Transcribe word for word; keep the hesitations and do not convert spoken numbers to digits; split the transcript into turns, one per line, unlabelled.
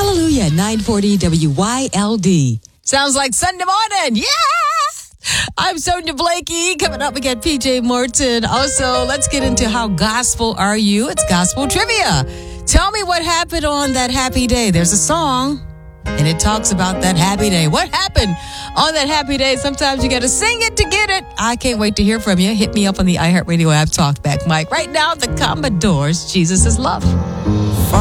Hallelujah, nine forty W Y L D.
Sounds like Sunday morning. Yeah! I'm Sonia Blakey. Coming up, we got P J Morton. Also, let's get into how gospel are you? It's gospel trivia. Tell me what happened on that happy day. There's a song, and it talks about that happy day. What happened on that happy day? Sometimes you got to sing it to get it. I can't wait to hear from you. Hit me up on the iHeartRadio app, Talkback Mike. Right now, the Commodores, Jesus is Love.